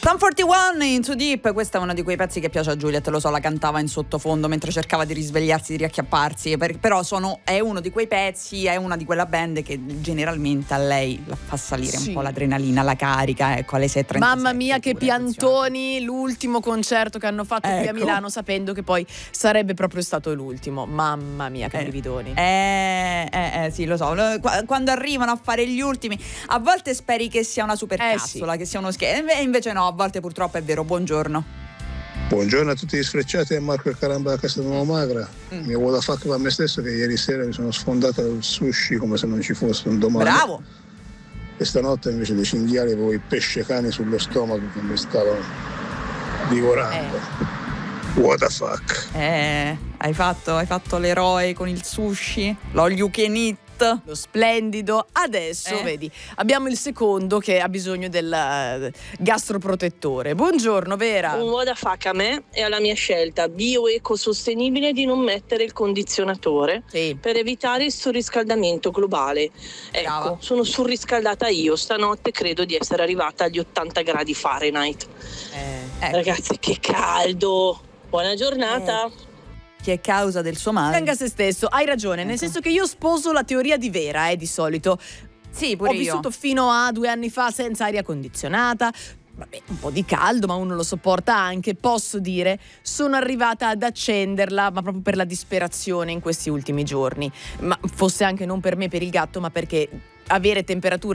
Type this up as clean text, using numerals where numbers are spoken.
Sum 41 in Too Deep, questa è uno di quei pezzi che piace a Giulia, te lo so, la cantava in sottofondo mentre cercava di risvegliarsi, di riacchiapparsi, però è uno di quei pezzi, è una di quella band che generalmente a lei la fa salire un po' l'adrenalina, la carica, ecco, alle 6:37. Mamma mia che piantoni, l'ultimo concerto che hanno fatto qui a Milano, sapendo che poi sarebbe proprio stato l'ultimo. Mamma mia che brividoni. Sì, lo so, quando arrivano a fare gli ultimi a volte speri che sia una supercazzola, che sia uno scherzo, e invece no, a volte purtroppo è vero. Buongiorno a tutti gli sfrecciati e Marco il Caramba da Casa Nuova Magra. Mi vuole da fare a me stesso che ieri sera mi sono sfondata il sushi come se non ci fosse un domani. Bravo! E stanotte invece dei cinghiali avevo i pesce cani sullo stomaco che mi stavano divorando. What the fuck? Hai fatto l'eroe con il sushi, lo you can eat, lo splendido. Adesso vedi, abbiamo il secondo che ha bisogno del gastroprotettore. Buongiorno Vera. Un what the fuck a me e alla mia scelta bio-ecosostenibile di non mettere il condizionatore per evitare il surriscaldamento globale. Ecco, sono surriscaldata io stanotte, credo di essere arrivata agli 80 gradi Fahrenheit. Ragazzi, che caldo. Buona giornata. Che è causa del suo male. Venga se stesso, hai ragione, nel senso che io sposo la teoria di Vera, di solito. Sì, pure Ho vissuto fino a 2 anni fa senza aria condizionata. Vabbè, un po' di caldo, ma uno lo sopporta anche. Posso dire, sono arrivata ad accenderla, ma proprio per la disperazione in questi ultimi giorni. Ma fosse anche non per me, per il gatto, ma perché avere temperature